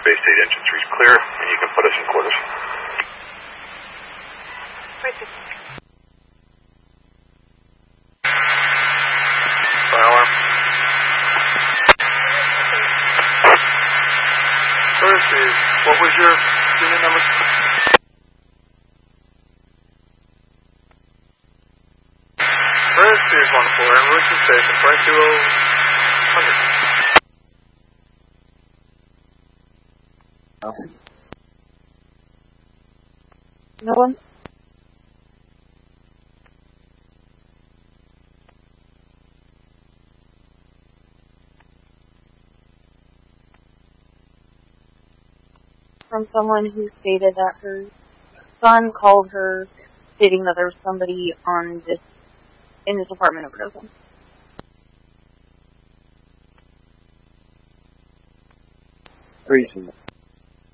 Bay State engine 3's clear, and you can put us in quarters. Fire alarm. First is, what was your unit number? First is 1-4, and Richmond Station, 220, 100. No one? From someone who stated that her son called her stating that there was somebody in this apartment overdosing. Reasonable.